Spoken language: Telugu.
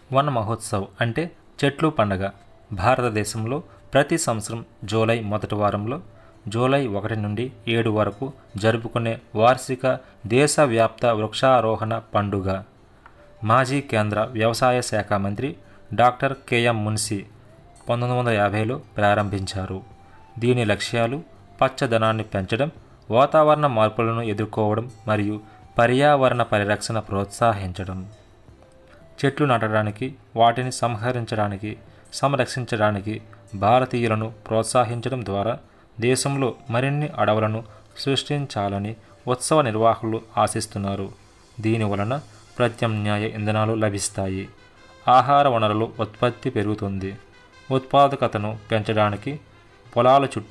వన మహోత్సవ్ అంటే చెట్లు పండగ భారతదేశంలో ప్రతి సంవత్సరం జూలై మొదటి వారంలో జూలై 1 నుండి 7 వరకు జరుపుకునే వార్షిక దేశవ్యాప్త వృక్షారోహణ పండుగ. మాజీ కేంద్ర వ్యవసాయ శాఖ మంత్రి డాక్టర్ కెఎం మున్షి 1950లో ప్రారంభించారు. దీని లక్ష్యాలు పచ్చదనాన్ని పెంచడం, వాతావరణ మార్పులను ఎదుర్కోవడం మరియు పర్యావరణ పరిరక్షణ ప్రోత్సహించడం. చెట్లు నాటడానికి, వాటిని సంరక్షించడానికి భారతీయులను ప్రోత్సహించడం ద్వారా దేశంలో మరిన్ని అడవులను సృష్టించాలని ఉత్సవ నిర్వాహకులు ఆశిస్తున్నారు. దీనివలన ప్రత్యామ్నాయ ఇంధనాలు లభిస్తాయి, ఆహార వనరుల ఉత్పత్తి పెరుగుతుంది. ఉత్పాదకతను పెంచడానికి పొలాల చుట్టూ